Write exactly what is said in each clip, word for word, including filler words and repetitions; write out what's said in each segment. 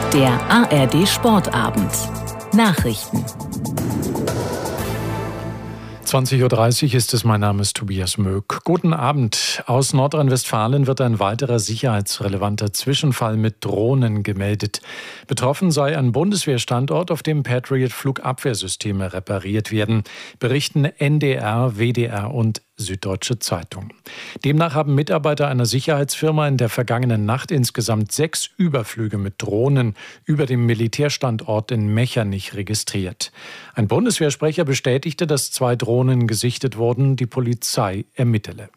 Der A R D Sportabend. Nachrichten. zwanzig Uhr dreißig ist es, mein Name ist Tobias Möck. Guten Abend. Aus Nordrhein-Westfalen wird ein weiterer sicherheitsrelevanter Zwischenfall mit Drohnen gemeldet. Betroffen sei ein Bundeswehrstandort, auf dem Patriot-Flugabwehrsysteme repariert werden, berichten N D R, W D R und Süddeutsche Zeitung. Demnach haben Mitarbeiter einer Sicherheitsfirma in der vergangenen Nacht insgesamt sechs Überflüge mit Drohnen über dem Militärstandort in Mechernich registriert. Ein Bundeswehrsprecher bestätigte, dass zwei Drohnen gesichtet wurden, die Polizei ermittele.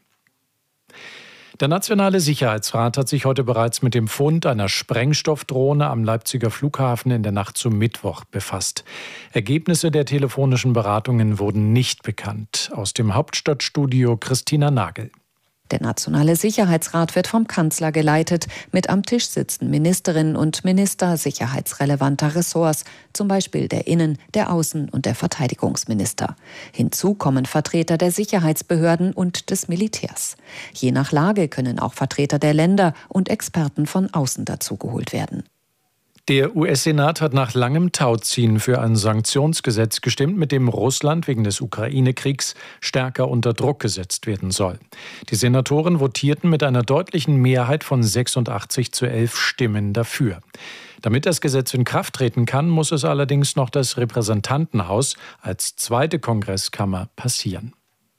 Der Nationale Sicherheitsrat hat sich heute bereits mit dem Fund einer Sprengstoffdrohne am Leipziger Flughafen in der Nacht zum Mittwoch befasst. Ergebnisse der telefonischen Beratungen wurden nicht bekannt. Aus dem Hauptstadtstudio Christina Nagel. Der Nationale Sicherheitsrat wird vom Kanzler geleitet. Mit am Tisch sitzen Ministerinnen und Minister sicherheitsrelevanter Ressorts, zum Beispiel der Innen-, der Außen- und der Verteidigungsminister. Hinzu kommen Vertreter der Sicherheitsbehörden und des Militärs. Je nach Lage können auch Vertreter der Länder und Experten von außen dazugeholt werden. Der U S-Senat hat nach langem Tauziehen für ein Sanktionsgesetz gestimmt, mit dem Russland wegen des Ukraine-Kriegs stärker unter Druck gesetzt werden soll. Die Senatoren votierten mit einer deutlichen Mehrheit von sechsundachtzig zu elf Stimmen dafür. Damit das Gesetz in Kraft treten kann, muss es allerdings noch das Repräsentantenhaus als zweite Kongresskammer passieren.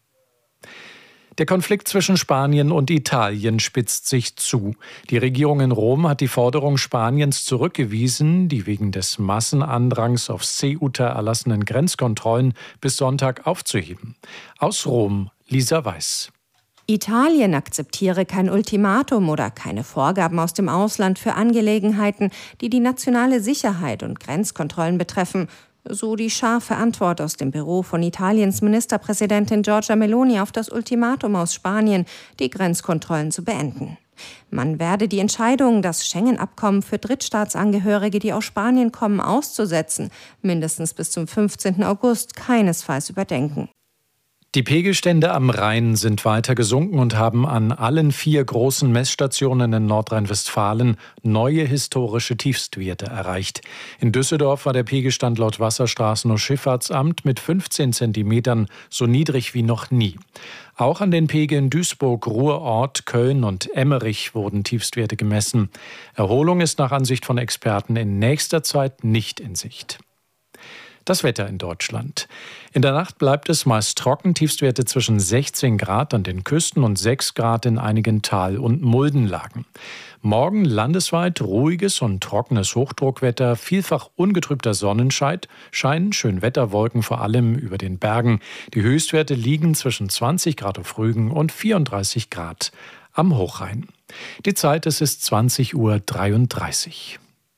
Der Konflikt zwischen Spanien und Italien spitzt sich zu. Die Regierung in Rom hat die Forderung Spaniens zurückgewiesen, die wegen des Massenandrangs auf Ceuta erlassenen Grenzkontrollen bis Sonntag aufzuheben. Aus Rom, Lisa Weiß. Italien akzeptiere kein Ultimatum oder keine Vorgaben aus dem Ausland für Angelegenheiten, die die nationale Sicherheit und Grenzkontrollen betreffen. So die scharfe Antwort aus dem Büro von Italiens Ministerpräsidentin Giorgia Meloni auf das Ultimatum aus Spanien, die Grenzkontrollen zu beenden. Man werde die Entscheidung, das Schengen-Abkommen für Drittstaatsangehörige, die aus Spanien kommen, auszusetzen, mindestens bis zum fünfzehnten August, keinesfalls überdenken. Die Pegelstände am Rhein sind weiter gesunken und haben an allen vier großen Messstationen in Nordrhein-Westfalen neue historische Tiefstwerte erreicht. In Düsseldorf war der Pegelstand laut Wasserstraßen- und Schifffahrtsamt mit fünfzehn Zentimetern so niedrig wie noch nie. Auch an den Pegeln Duisburg, Ruhrort, Köln und Emmerich wurden Tiefstwerte gemessen. Erholung ist nach Ansicht von Experten in nächster Zeit nicht in Sicht. Das Wetter in Deutschland. In der Nacht bleibt es meist trocken, Tiefstwerte zwischen sechzehn Grad an den Küsten und sechs Grad in einigen Tal- und Muldenlagen. Morgen landesweit ruhiges und trockenes Hochdruckwetter, vielfach ungetrübter Sonnenschein, Schönwetterwolken vor allem über den Bergen. Die Höchstwerte liegen zwischen zwanzig Grad auf Rügen und vierunddreißig Grad am Hochrhein. Die Zeit, es ist zwanzig Uhr dreiunddreißig.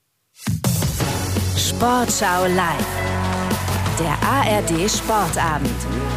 Sportschau live. Der A R D Sportabend.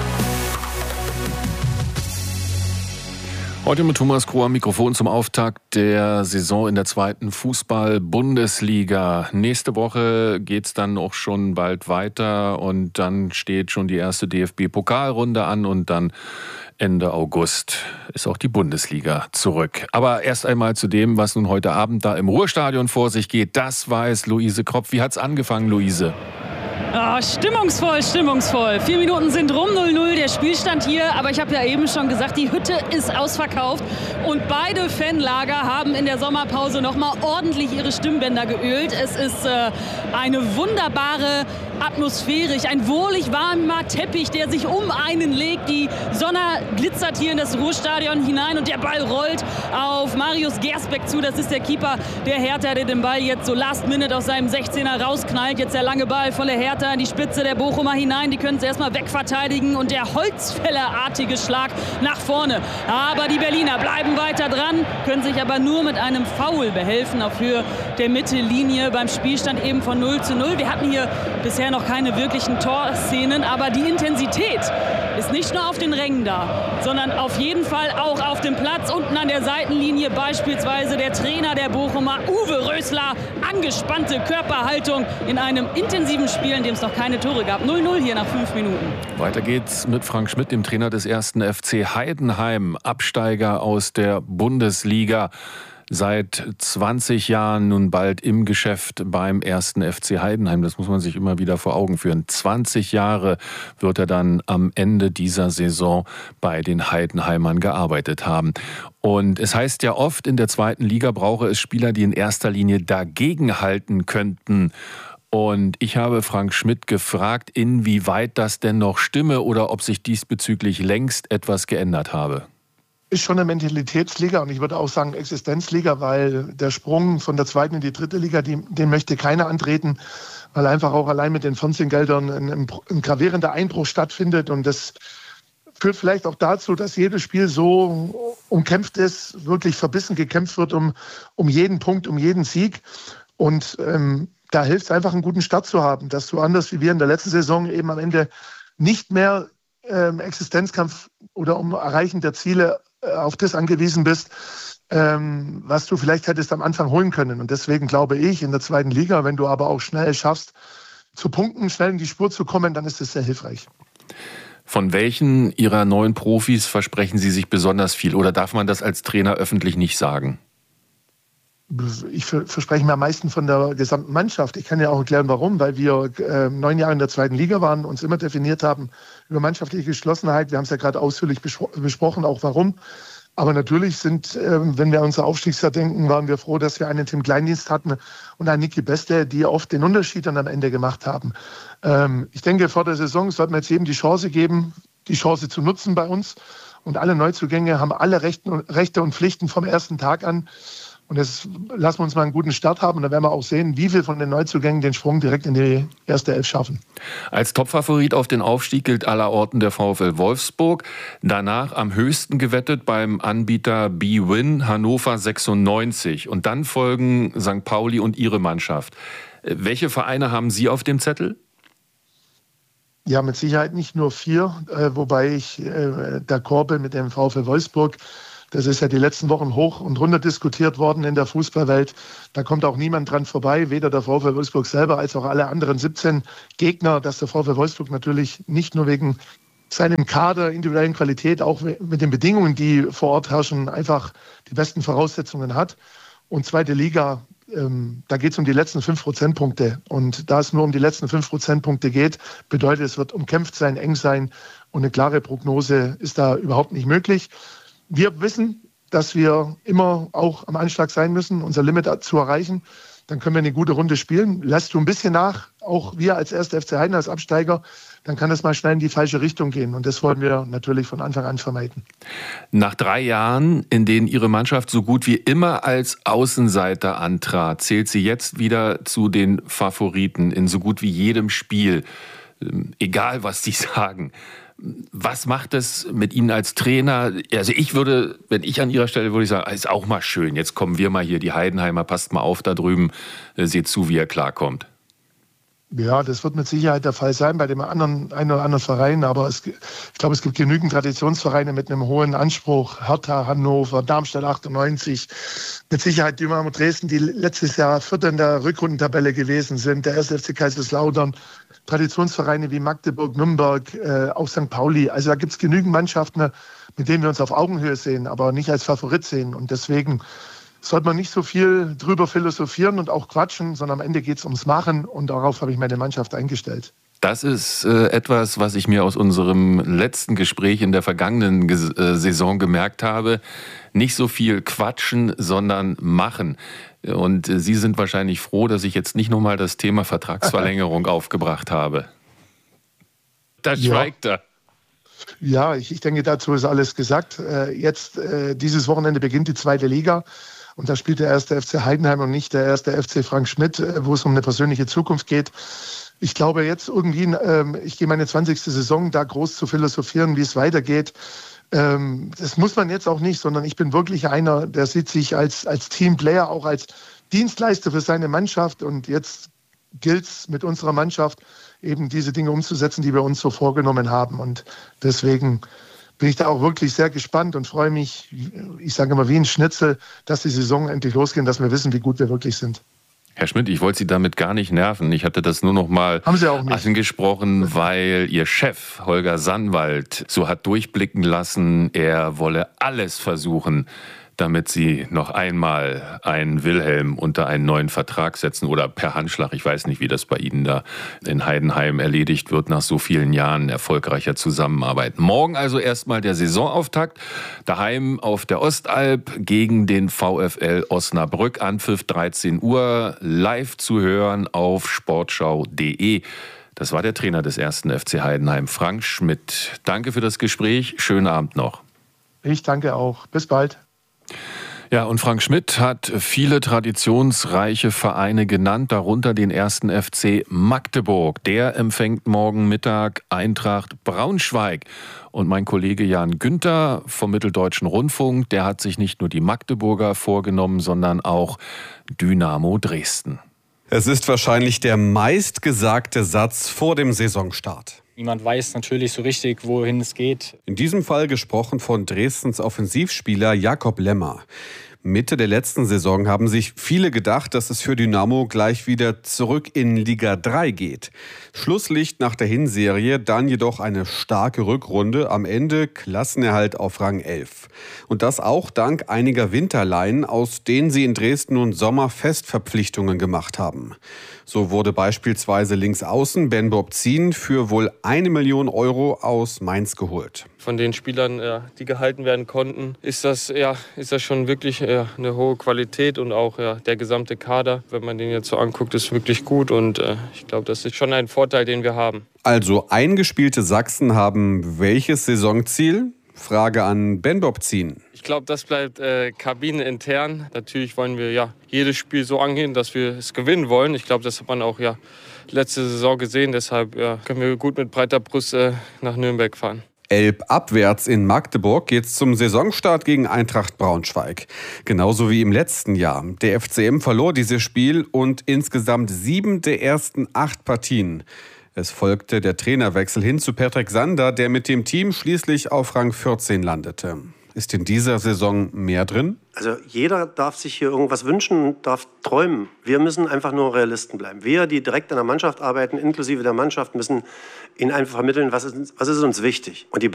Heute mit Thomas Kroh am Mikrofon zum Auftakt der Saison in der zweiten Fußball-Bundesliga. Nächste Woche geht's dann auch schon bald weiter und dann steht schon die erste D F B-Pokalrunde an und dann Ende August ist auch die Bundesliga zurück. Aber erst einmal zu dem, was nun heute Abend da im Ruhrstadion vor sich geht. Das weiß Luise Kropf. Wie hat's angefangen, Luise? Ja, stimmungsvoll, stimmungsvoll. Vier Minuten sind rum, null null der Spielstand hier. Aber ich habe ja eben schon gesagt, die Hütte ist ausverkauft. Und beide Fanlager haben in der Sommerpause noch mal ordentlich ihre Stimmbänder geölt. Es ist äh, eine wunderbare Atmosphäre, ein wohlig warmer Teppich, der sich um einen legt. Die Sonne glitzert hier in das Ruhrstadion hinein und der Ball rollt auf Marius Gersbeck zu. Das ist der Keeper der Hertha, der den Ball jetzt so last minute aus seinem sechzehner rausknallt. Jetzt der lange Ball von der Hertha in die Spitze der Bochumer hinein. Die können es erstmal wegverteidigen und der Holzfällerartige Schlag nach vorne. Aber die Berliner bleiben weiter dran, können sich aber nur mit einem Foul behelfen auf Höhe der Mittellinie beim Spielstand eben von null zu null. Wir hatten hier bisher noch keine wirklichen Torszenen, aber die Intensität ist nicht nur auf den Rängen da, sondern auf jeden Fall auch auf dem Platz. Unten an der Seitenlinie beispielsweise der Trainer der Bochumer, Uwe Rösler, angespannte Körperhaltung in einem intensiven Spiel, in dem es noch keine Tore gab. null null hier nach fünf Minuten. Weiter geht's mit Frank Schmidt, dem Trainer des ersten F C Heidenheim, Absteiger aus der Bundesliga. Seit zwanzig Jahren nun bald im Geschäft beim ersten F C Heidenheim. Das muss man sich immer wieder vor Augen führen. zwanzig Jahre wird er dann am Ende dieser Saison bei den Heidenheimern gearbeitet haben. Und es heißt ja oft, in der zweiten Liga brauche es Spieler, die in erster Linie dagegenhalten könnten. Und ich habe Frank Schmidt gefragt, inwieweit das denn noch stimme oder ob sich diesbezüglich längst etwas geändert habe. Ist schon eine Mentalitätsliga und ich würde auch sagen Existenzliga, weil der Sprung von der zweiten in die dritte Liga, die, den möchte keiner antreten, weil einfach auch allein mit den Fernsehgeldern ein, ein, ein gravierender Einbruch stattfindet und das führt vielleicht auch dazu, dass jedes Spiel so umkämpft ist, wirklich verbissen gekämpft wird um, um jeden Punkt, um jeden Sieg und ähm, da hilft es einfach, einen guten Start zu haben, dass du anders wie wir in der letzten Saison eben am Ende nicht mehr ähm, Existenzkampf oder um Erreichen der Ziele auf das angewiesen bist, ähm, was du vielleicht hättest am Anfang holen können. Und deswegen glaube ich, in der zweiten Liga, wenn du aber auch schnell schaffst, zu punkten, schnell in die Spur zu kommen, dann ist das sehr hilfreich. Von welchen Ihrer neuen Profis versprechen Sie sich besonders viel? Oder darf man das als Trainer öffentlich nicht sagen? Ich verspreche mir am meisten von der gesamten Mannschaft. Ich kann ja auch erklären, warum. Weil wir äh, neun Jahre in der zweiten Liga waren, uns immer definiert haben über mannschaftliche Geschlossenheit. Wir haben es ja gerade ausführlich bespro- besprochen, auch warum. Aber natürlich sind, äh, wenn wir an unser Aufstiegsjahr denken, waren wir froh, dass wir einen Tim Kleindienst hatten und einen Niki Beste, die oft den Unterschied dann am Ende gemacht haben. Ähm, ich denke, vor der Saison sollten wir jetzt jedem die Chance geben, die Chance zu nutzen bei uns. Und alle Neuzugänge haben alle Rechten und, Rechte und Pflichten vom ersten Tag an. Und jetzt lassen wir uns mal einen guten Start haben und dann werden wir auch sehen, wie viele von den Neuzugängen den Sprung direkt in die erste Elf schaffen. Als Topfavorit auf den Aufstieg gilt allerorten der VfL Wolfsburg. Danach am höchsten gewettet beim Anbieter B-Win Hannover sechsundneunzig. Und dann folgen Sankt Pauli und Ihre Mannschaft. Welche Vereine haben Sie auf dem Zettel? Ja, mit Sicherheit nicht nur vier, äh, wobei ich äh, d'accord bin mit dem VfL Wolfsburg. Das ist ja die letzten Wochen hoch und runter diskutiert worden in der Fußballwelt. Da kommt auch niemand dran vorbei, weder der VfL Wolfsburg selber als auch alle anderen siebzehn Gegner, dass der VfL Wolfsburg natürlich nicht nur wegen seinem Kader, individuellen Qualität, auch mit den Bedingungen, die vor Ort herrschen, einfach die besten Voraussetzungen hat. Und zweite Liga, ähm, da geht es um die letzten fünf Prozentpunkte. Und da es nur um die letzten fünf Prozentpunkte geht, bedeutet, es wird umkämpft sein, eng sein und eine klare Prognose ist da überhaupt nicht möglich. Wir wissen, dass wir immer auch am Anschlag sein müssen, unser Limit zu erreichen. Dann können wir eine gute Runde spielen. Lässt du ein bisschen nach, auch wir als erster F C Heidenheim als Absteiger, dann kann es mal schnell in die falsche Richtung gehen. Und das wollen wir natürlich von Anfang an vermeiden. Nach drei Jahren, in denen Ihre Mannschaft so gut wie immer als Außenseiter antrat, zählt sie jetzt wieder zu den Favoriten in so gut wie jedem Spiel. Egal, was Sie sagen. Was macht es mit Ihnen als Trainer? Also ich würde, wenn ich an Ihrer Stelle würde ich sagen, ist auch mal schön. Jetzt kommen wir mal hier, die Heidenheimer, passt mal auf da drüben, seht zu, wie er klarkommt. Ja, das wird mit Sicherheit der Fall sein bei dem anderen, einen oder anderen Verein. Aber es, ich glaube, es gibt genügend Traditionsvereine mit einem hohen Anspruch. Hertha, Hannover, Darmstadt achtundneunzig. Mit Sicherheit Dynamo Dresden, die letztes Jahr Vierter in der Rückrundentabelle gewesen sind. Der erste F C Kaiserslautern. Traditionsvereine wie Magdeburg, Nürnberg, äh, auch Sankt Pauli. Also da gibt es genügend Mannschaften, mit denen wir uns auf Augenhöhe sehen, aber nicht als Favorit sehen. Und deswegen sollte man nicht so viel drüber philosophieren und auch quatschen, sondern am Ende geht es ums Machen und darauf habe ich meine Mannschaft eingestellt. Das ist äh, etwas, was ich mir aus unserem letzten Gespräch in der vergangenen Ges- äh, Saison gemerkt habe. Nicht so viel quatschen, sondern machen. Und äh, Sie sind wahrscheinlich froh, dass ich jetzt nicht nochmal das Thema Vertragsverlängerung aufgebracht habe. Da schweigt er. Ja, ich, ich denke, dazu ist alles gesagt. Äh, jetzt, äh, dieses Wochenende beginnt die zweite Liga. Und da spielt der erste F C Heidenheim und nicht der erste F C Frank Schmidt, äh, wo es um eine persönliche Zukunft geht. Ich glaube jetzt irgendwie, ähm, ich gehe meine zwanzigste Saison, da groß zu philosophieren, wie es weitergeht. Ähm, das muss man jetzt auch nicht, sondern ich bin wirklich einer, der sieht sich als, als Teamplayer, auch als Dienstleister für seine Mannschaft. Und jetzt gilt es mit unserer Mannschaft eben diese Dinge umzusetzen, die wir uns so vorgenommen haben. Und deswegen bin ich da auch wirklich sehr gespannt und freue mich, ich sage immer wie ein Schnitzel, dass die Saison endlich losgeht, dass wir wissen, wie gut wir wirklich sind. Herr Schmidt, ich wollte Sie damit gar nicht nerven. Ich hatte das nur noch mal angesprochen, weil Ihr Chef Holger Sandwald so hat durchblicken lassen, er wolle alles versuchen, damit sie noch einmal einen Wilhelm unter einen neuen Vertrag setzen oder per Handschlag. Ich weiß nicht, wie das bei Ihnen da in Heidenheim erledigt wird nach so vielen Jahren erfolgreicher Zusammenarbeit. Morgen also erstmal der Saisonauftakt. Daheim auf der Ostalb gegen den VfL Osnabrück. Anpfiff dreizehn Uhr. Live zu hören auf sportschau punkt de. Das war der Trainer des ersten F C Heidenheim, Frank Schmidt. Danke für das Gespräch. Schönen Abend noch. Ich danke auch. Bis bald. Ja, und Frank Schmidt hat viele traditionsreiche Vereine genannt, darunter den ersten F C Magdeburg. Der empfängt morgen Mittag Eintracht Braunschweig. Und mein Kollege Jan Günther vom Mitteldeutschen Rundfunk, der hat sich nicht nur die Magdeburger vorgenommen, sondern auch Dynamo Dresden. Es ist wahrscheinlich der meistgesagte Satz vor dem Saisonstart. Niemand weiß natürlich so richtig, wohin es geht. In diesem Fall gesprochen von Dresdens Offensivspieler Jakob Lemmer. Mitte der letzten Saison haben sich viele gedacht, dass es für Dynamo gleich wieder zurück in Liga drei geht. Schlusslicht nach der Hinserie, dann jedoch eine starke Rückrunde, am Ende Klassenerhalt auf Rang elf. Und das auch dank einiger Winterleihen, aus denen sie in Dresden nun Sommerfestverpflichtungen gemacht haben. So wurde beispielsweise Linksaußen Ben Bobzin für wohl eine Million Euro aus Mainz geholt. Von den Spielern, ja, die gehalten werden konnten, ist das, ja, ist das schon wirklich ja, eine hohe Qualität und auch ja, der gesamte Kader, wenn man den jetzt so anguckt, ist wirklich gut und äh, ich glaube, das ist schon ein Vorteil, den wir haben. Also eingespielte Sachsen haben welches Saisonziel? Frage an Ben Bobzin. Ich glaube, das bleibt äh, kabinenintern. Natürlich wollen wir ja jedes Spiel so angehen, dass wir es gewinnen wollen. Ich glaube, das hat man auch ja letzte Saison gesehen. Deshalb ja, können wir gut mit breiter Brust äh, nach Nürnberg fahren. Elbabwärts in Magdeburg geht's zum Saisonstart gegen Eintracht Braunschweig. Genauso wie im letzten Jahr. Der F C M verlor dieses Spiel und insgesamt sieben der ersten acht Partien. Es folgte der Trainerwechsel hin zu Patrick Sander, der mit dem Team schließlich auf Rang vierzehn landete. Ist in dieser Saison mehr drin? Also jeder darf sich hier irgendwas wünschen, darf träumen. Wir müssen einfach nur Realisten bleiben. Wir, die direkt an der Mannschaft arbeiten, inklusive der Mannschaft, müssen ihnen einfach vermitteln, was ist, was ist uns wichtig. Und die